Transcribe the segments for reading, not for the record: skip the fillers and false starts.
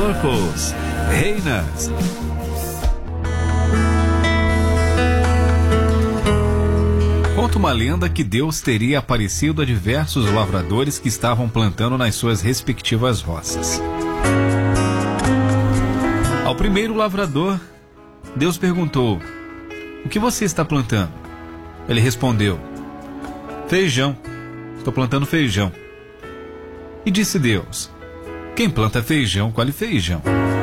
Purples, Reinas. Conta uma lenda que Deus teria aparecido a diversos lavradores que estavam plantando nas suas respectivas roças. Ao primeiro lavrador, Deus perguntou: "O que você está plantando?" Ele respondeu: "Feijão. Estou plantando feijão." E disse Deus: "Quem planta feijão, colhe feijão."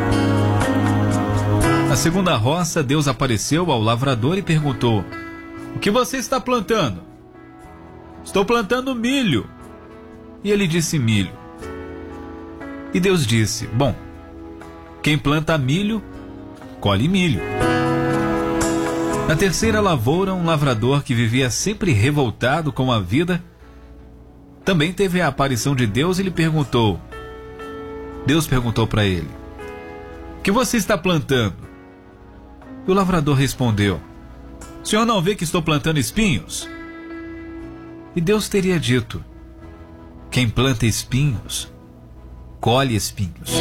Na segunda roça, Deus apareceu ao lavrador e perguntou: "O que você está plantando?" "Estou plantando milho." E ele disse: "Milho." E Deus disse: "Bom, quem planta milho, colhe milho." Na terceira lavoura, um lavrador que vivia sempre revoltado com a vida também teve a aparição de Deus e lhe perguntou. Deus perguntou para ele: "O que você está plantando?" E o lavrador respondeu: "O senhor não vê que estou plantando espinhos?" E Deus teria dito: "Quem planta espinhos, colhe espinhos."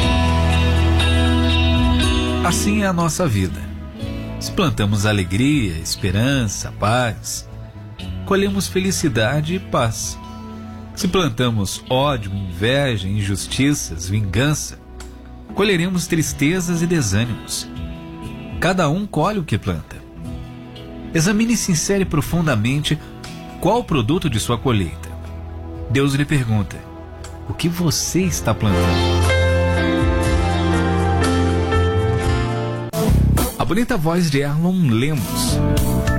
Assim é a nossa vida. Se plantamos alegria, esperança, paz, colhemos felicidade e paz. Se plantamos ódio, inveja, injustiças, vingança, colheremos tristezas e desânimos. Cada um colhe o que planta. Examine sincera e profundamente qual o produto de sua colheita. Deus lhe pergunta: o que você está plantando? A bonita voz de Erlon Lemos